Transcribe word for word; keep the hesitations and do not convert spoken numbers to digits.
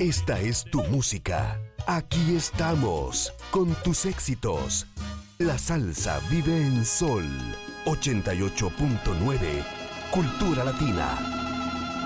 Esta es tu música. Aquí estamos, con tus éxitos. La salsa vive en Sol ochenta y ocho punto nueve, Cultura Latina.